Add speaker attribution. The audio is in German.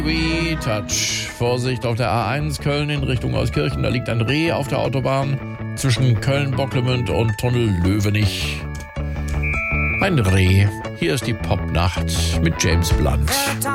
Speaker 1: Touch. Vorsicht auf der A1 Köln in Richtung Euskirchen. Da liegt ein Reh auf der Autobahn zwischen Köln-Bocklemünd und Tunnel Löwenich. Ein Reh. Hier ist die Popnacht mit James Blunt.